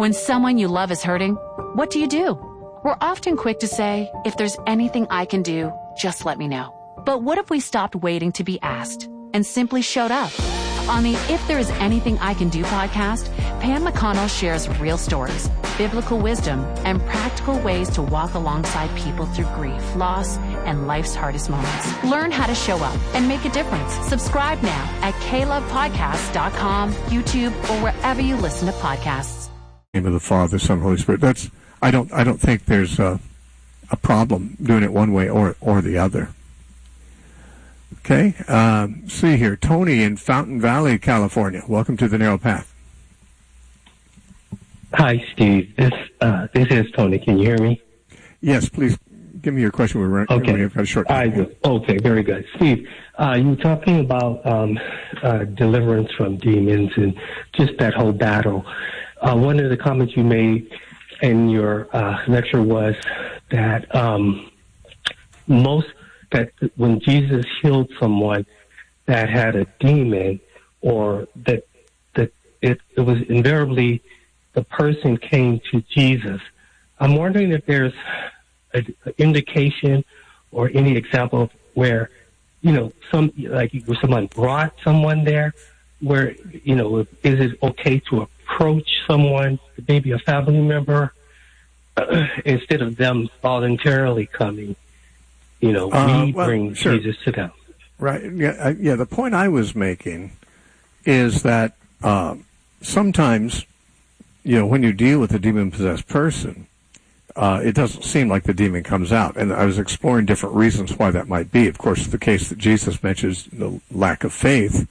When someone you love is hurting, what do? We're often quick to say, if there's anything I can do, just let me know. But what if we stopped waiting to be asked and simply showed up? On the If There Is Anything I Can Do podcast, Pam McConnell shares real stories, biblical wisdom, and practical ways to walk alongside people through grief, loss, and life's hardest moments. Learn how to show up and make a difference. Subscribe now at KLovePodcasts.com, YouTube, or wherever you listen to podcasts. In the name of the Father, Son, Holy Spirit. I don't think there's a problem doing it one way or the other. Okay, see here, Tony in Fountain Valley, California. Welcome to the Narrow Path. Hi, Steve. This is Tony. Can you hear me? Yes, please give me your question. We're okay. We've got a short time. Okay, very good. Steve, you were talking about deliverance from demons and just that whole battle. One of the comments you made in your lecture was that that when Jesus healed someone that had a demon, or that it was invariably the person came to Jesus. I'm wondering if there's an indication or any example where, someone brought someone there, where, is it okay to approach someone, maybe a family member, instead of them voluntarily coming? Bring sure. Jesus to them. Right. Yeah. The point I was making is that sometimes, when you deal with a demon-possessed person, it doesn't seem like the demon comes out. And I was exploring different reasons why that might be. Of course, the case that Jesus mentions, the lack of faith,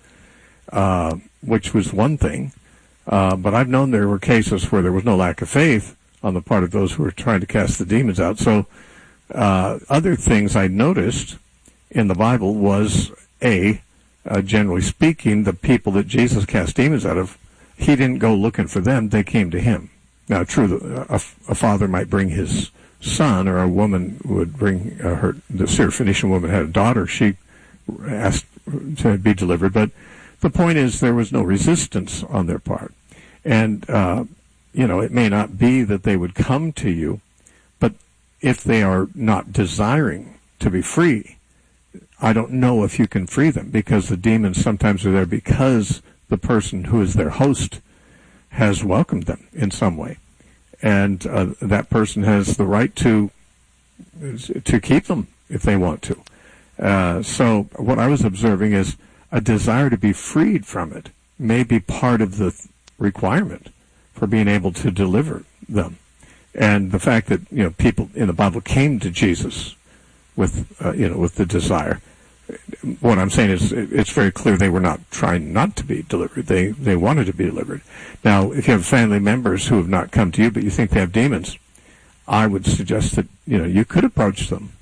which was one thing. But I've known there were cases where there was no lack of faith on the part of those who were trying to cast the demons out. So, other things I noticed in the Bible was, generally speaking, the people that Jesus cast demons out of, he didn't go looking for them, they came to him. Now, true, a father might bring his son, or a woman would bring the Syrophoenician woman had a daughter, she asked to be delivered, but the point is there was no resistance on their part. And, it may not be that they would come to you, but if they are not desiring to be free, I don't know if you can free them, because the demons sometimes are there because the person who is their host has welcomed them in some way. And that person has the right to keep them if they want to. So what I was observing is a desire to be freed from it may be part of the requirement for being able to deliver them. And the fact that, people in the Bible came to Jesus with the desire. What I'm saying is it's very clear they were not trying not to be delivered. They wanted to be delivered. Now, if you have family members who have not come to you, but you think they have demons, I would suggest that, you could approach them.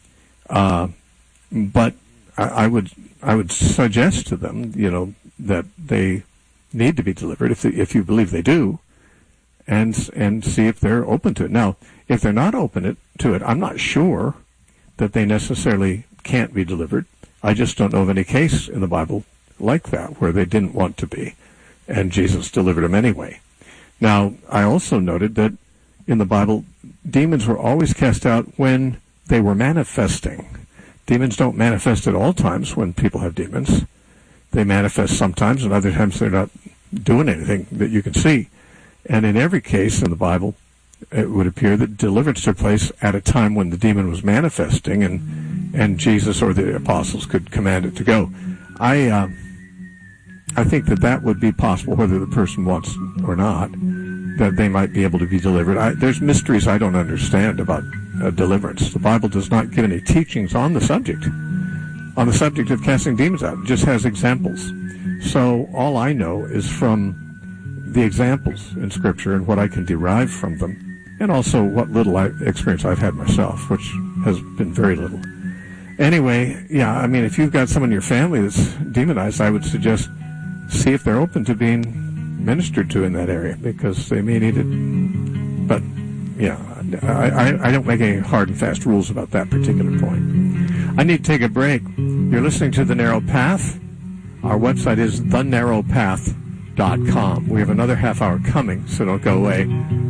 But I would suggest to them, that they need to be delivered if you believe they do, and see if they're open to it. Now, if they're not open to it, I'm not sure that they necessarily can't be delivered. I just don't know of any case in the Bible like that where they didn't want to be, and Jesus delivered them anyway. Now, I also noted that in the Bible, demons were always cast out when they were manifesting. Demons don't manifest at all times when people have demons. They manifest sometimes, and other times they're not doing anything that you can see. And in every case in the Bible, it would appear that deliverance took place at a time when the demon was manifesting, and Jesus or the apostles could command it to go. I think that would be possible, whether the person wants or not, that they might be able to be delivered. There's mysteries I don't understand about deliverance. The Bible does not give any teachings on the subject of casting demons out. It just has examples. So all I know is from the examples in Scripture and what I can derive from them, and also what little experience I've had myself, which has been very little. Anyway, if you've got someone in your family that's demonized, I would suggest see if they're open to being ministered to in that area, because they may need it. But, I don't make any hard and fast rules about that particular point. I need to take a break. You're listening to The Narrow Path. Our website is thenarrowpath.com. We have another half hour coming, so don't go away.